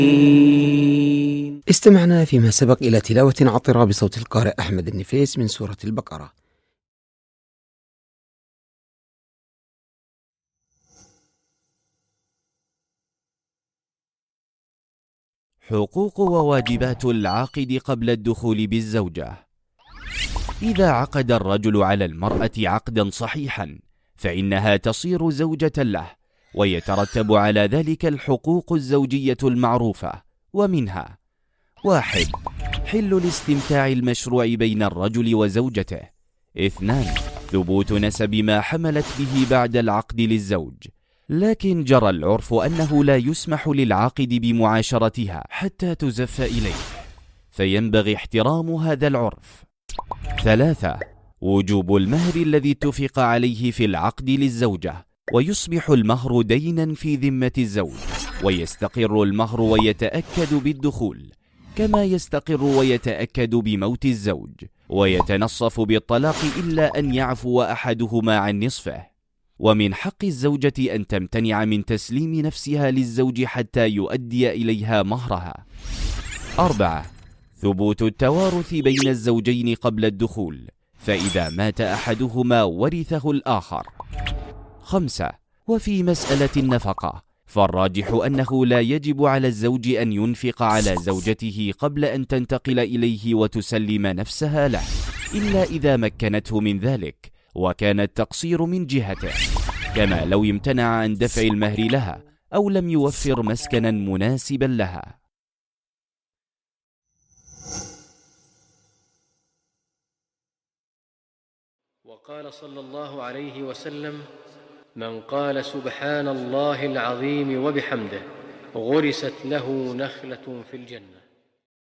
استمعنا فيما سبق إلى تلاوة عطرة بصوت القارئ أحمد النفيس من سورة البقرة. حقوق وواجبات العاقد قبل الدخول بالزوجة. إذا عقد الرجل على المرأة عقدا صحيحا فإنها تصير زوجة له، ويترتب على ذلك الحقوق الزوجية المعروفة، ومنها: 1. حل الاستمتاع المشروع بين الرجل وزوجته. 2. ثبوت نسب ما حملت به بعد العقد للزوج، لكن جرى العرف أنه لا يسمح للعاقد بمعاشرتها حتى تزف إليه، فينبغي احترام هذا العرف. 3. وجوب المهر الذي اتفق عليه في العقد للزوجة، ويصبح المهر دينا في ذمة الزوج، ويستقر المهر ويتأكد بالدخول، كما يستقر ويتأكد بموت الزوج، ويتنصف بالطلاق إلا أن يعفو أحدهما عن نصفه. ومن حق الزوجة أن تمتنع من تسليم نفسها للزوج حتى يؤدي إليها مهرها. 4. ثبوت التوارث بين الزوجين قبل الدخول، فإذا مات أحدهما ورثه الآخر. 5. وفي مسألة النفقة، فالراجح أنه لا يجب على الزوج أن ينفق على زوجته قبل أن تنتقل إليه وتسلم نفسها له، إلا إذا مكنته من ذلك وكان التقصير من جهته، كما لو امتنع عن دفع المهر لها أو لم يوفر مسكنا مناسبا لها. وقال صلى الله عليه وسلم: من قال سبحان الله العظيم وبحمده غرست له نخلة في الجنة.